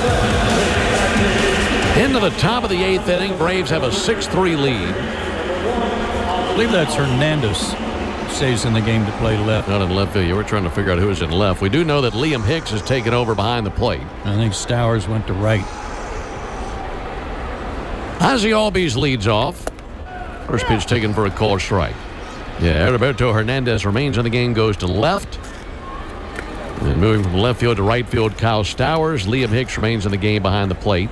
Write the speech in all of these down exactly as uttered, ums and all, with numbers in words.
Into the top of the eighth inning, Braves have a six three lead. I believe that's Hernandez. Stays in the game to play left. Not in left field. You were trying to figure out who is in left. We do know that Liam Hicks has taken over behind the plate. I think Stowers went to right. Ozzie Albies leads off. First pitch taken for a called strike. Yeah, Alberto Hernandez remains in the game, goes to left. And moving from left field to right field, Kyle Stowers. Liam Hicks remains in the game behind the plate.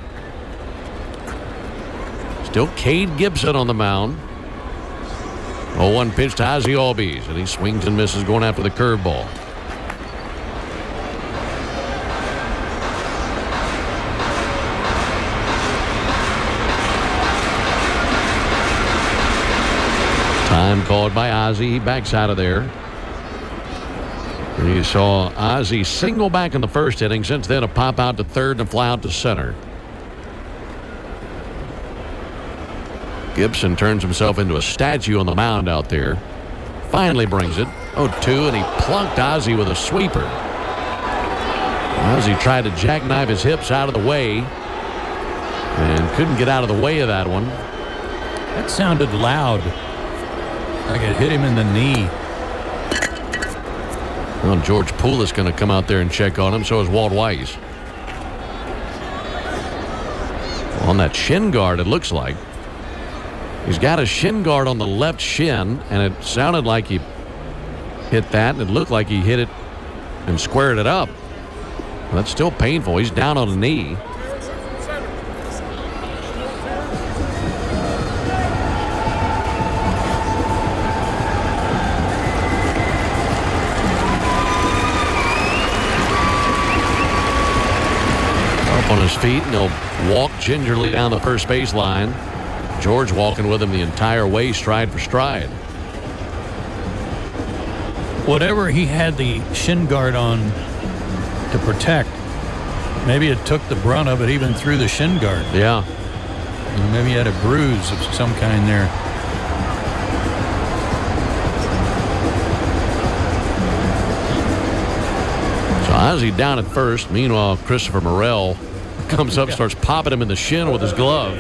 Still Cade Gibson on the mound. oh one pitch to Ozzie Albies, and he swings and misses going after the curveball. Time called by Ozzie. He backs out of there. And you saw Ozzie single back in the first inning. Since then, a pop out to third and a fly out to center. Gibson turns himself into a statue on the mound out there. Finally brings it. oh two, and he plunked Ozzie with a sweeper. Ozzie tried to jackknife his hips out of the way and couldn't get out of the way of that one. That sounded loud. Like it hit him in the knee. Well, George Poole is going to come out there and check on him. So is Walt Weiss. On that shin guard, it looks like. He's got a shin guard on the left shin, and it sounded like he hit that, and it looked like he hit it and squared it up. Well, that's still painful. He's down on a knee. Up on his feet, and he'll walk gingerly down the first base line. George walking with him the entire way, stride for stride. Whatever he had the shin guard on to protect, maybe it took the brunt of it even through the shin guard. Yeah. And maybe he had a bruise of some kind there. So Ozzie down at first. Meanwhile, Christopher Morel comes up, starts popping him in the shin with his glove.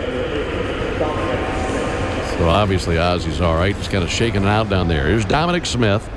So obviously Ozzie's all right. He's kind of shaking it out down there. Here's Dominic Smith.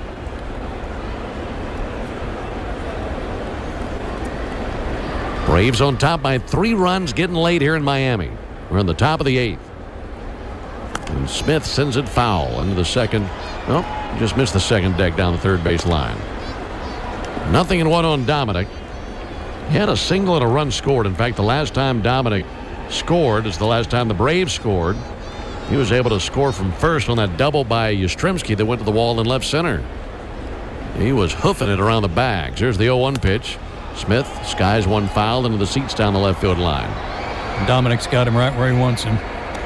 Braves on top by three runs, getting late here in Miami. We're in the top of the eighth. And Smith sends it foul into the second. Nope, just missed the second deck down the third base line. Nothing in one on Dominic. He had a single and a run scored. In fact, the last time Dominic scored is the last time the Braves scored. He was able to score from first on that double by Yastrzemski that went to the wall in left center. He was hoofing it around the bags. Here's the oh one pitch. Smith skies one foul into the seats down the left field line. Dominic's got him right where he wants him.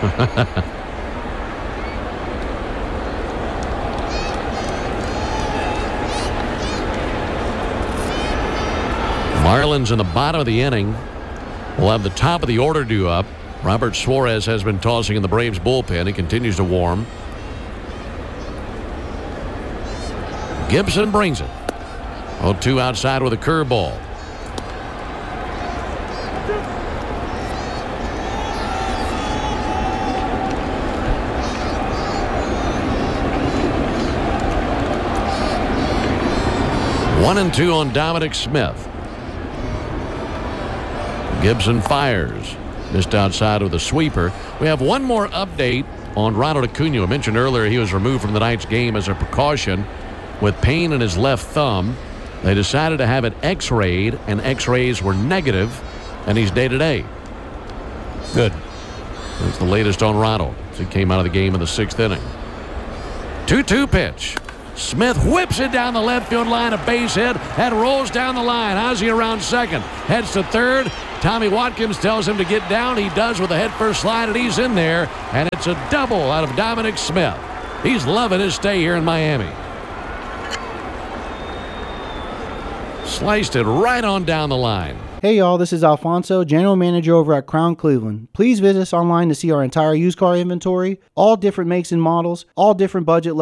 Marlins in the bottom of the inning will have the top of the order due up. Robert Suarez has been tossing in the Braves bullpen. He continues to warm. Gibson brings it. oh two outside with a curveball. One and two on Dominic Smith. Gibson fires. Missed outside with a sweeper. We have one more update on Ronald Acuna. I mentioned earlier he was removed from tonight's game as a precaution with pain in his left thumb. They decided to have it x-rayed, and x-rays were negative, and he's day-to-day. Good. That's the latest on Ronald as he came out of the game in the sixth inning. two two pitch. Smith whips it down the left field line, a base hit, and rolls down the line. Ozzie around second, heads to third. Tommy Watkins tells him to get down. He does with a head first slide, and he's in there. And it's a double out of Dominic Smith. He's loving his stay here in Miami. Sliced it right on down the line. Hey y'all, this is Alfonso, General Manager over at Crown Cleveland. Please visit us online to see our entire used car inventory, all different makes and models, all different budget levels.